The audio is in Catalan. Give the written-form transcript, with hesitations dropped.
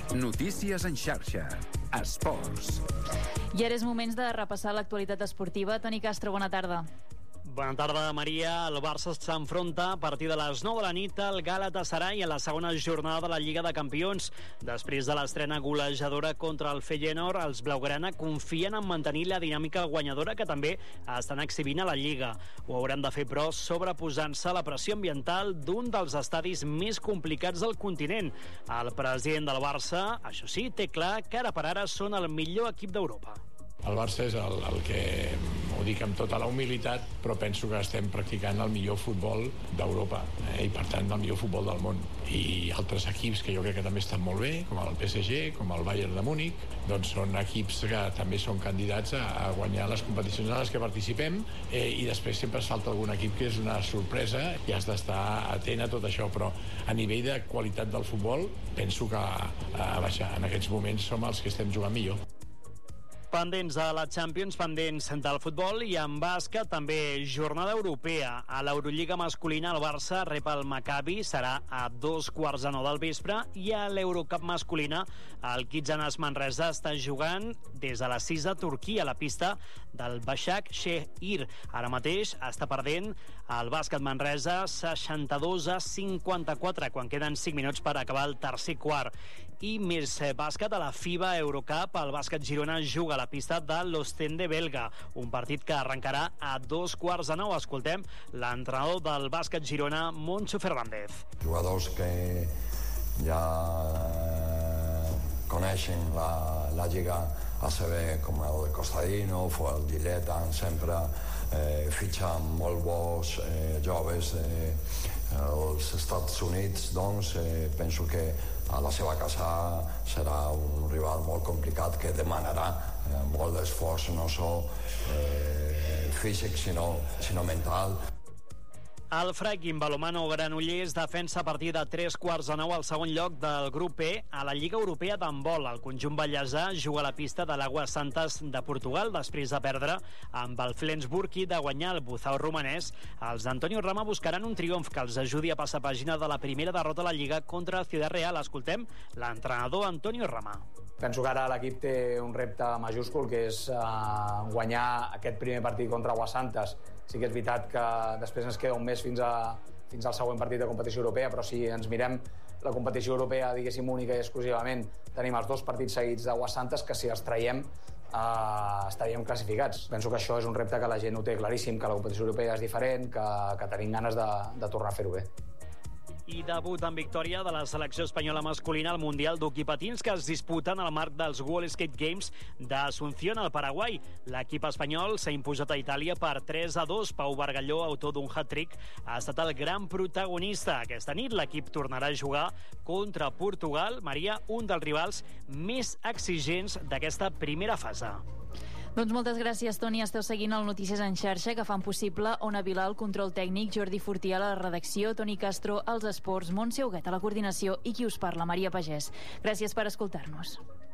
Notícies en xarxa. Esports. I ara és moments de repassar l'actualitat esportiva. Toni Castro, bona tarda. Bona tarda, Maria. El Barça s'enfronta a partir de les 9 de la nit al Galatasaray en la segona jornada de la Lliga de Campions. Després de l'estrena golejadora contra el Feyenoord, els blaugrana confien en mantenir la dinàmica guanyadora que també estan exhibint a la Lliga. Ho hauran de fer, però, sobreposant-se a la pressió ambiental d'un dels estadis més complicats del continent. El president del Barça, això sí, té clar que ara per ara són el millor equip d'Europa. El Barça és el que, ho dic amb tota la humilitat, però penso que estem practicant el millor futbol d'Europa, i per tant el millor futbol del món. I altres equips que jo crec que també estan molt bé, com el PSG, com el Bayern de Múnich, doncs són equips que també són candidats a guanyar les competicions en les que participem, i després sempre es falta algun equip que és una sorpresa i has d'estar atent a tot això, però a nivell de qualitat del futbol penso que en aquests moments som els que estem jugant millor. Pendents de la Champions, pendents del futbol i en bàsquet també jornada europea. A l'Eurolliga masculina el Barça rep el Maccabi, serà a 2:15 del vespre, i a l'Eurocup masculina el Kitsanas Manresa està jugant des de les 6 de Turquia a la pista del Başakşehir. Ara mateix està perdent el bàsquet Manresa 62-54 quan queden 5 minuts per acabar el tercer quart. I més bàsquet a la FIBA Eurocup, el bàsquet Girona juga a la pista de l'Ostende belga, un partit que arrencarà a 8:15. Escoltem l'entrenador del bàsquet Girona, Moncho Fernández. Jugadors que ja coneixen la Lliga a saber, com el Costadino o el Gilletta, sempre fitxen molt bons joves als Estats Units. Doncs penso que a la seva casa serà un rival molt complicat que demanarà molt d'esforç, no sols físic sinó mental. El Fracking Balomano Granollers defensa a partir de 8:45 al segon lloc del grup E a la Lliga Europea d'handbol. El conjunt ballesà juga a la pista de l'Aguas Santas de Portugal després de perdre amb el Flensburg i de guanyar el Buzao romanès. Els d'Antonio Rama buscaran un triomf que els ajudi a passar pàgina de la primera derrota a la Lliga contra el Ciudad Real. Escoltem l'entrenador Antonio Rama. Penso que ara l'equip té un repte majúscul, que és guanyar aquest primer partit contra Aguas Santas. Sí que és veritat que després ens queda un mes fins al següent partit de competició europea, però si ens mirem la competició europea, diguéssim, única i exclusivament, tenim els 2 partits seguits d'Aguas Santas que si els traiem estaríem classificats. Penso que això és un repte que la gent ho té claríssim, que la competició europea és diferent, que tenim ganes de tornar a fer-ho bé. I debut en victòria de la selecció espanyola masculina al Mundial d'Hoquei Patins que es disputen al marc dels World Skate Games d'Asunción al Paraguai. L'equip espanyol s'ha imposat a Itàlia per 3-2. Pau Bargalló, autor d'un hat-trick, ha estat el gran protagonista. Aquesta nit l'equip tornarà a jugar contra Portugal. Maria, un dels rivals més exigents d'aquesta primera fase. Doncs moltes gràcies, Toni. Esteu seguint el Notícies en xarxa, que fan possible Ona Vilà, el control tècnic, Jordi Fortià a la redacció, Toni Castro als esports, Montse Huguet a la coordinació i qui us parla, Maria Pagès. Gràcies per escoltar-nos.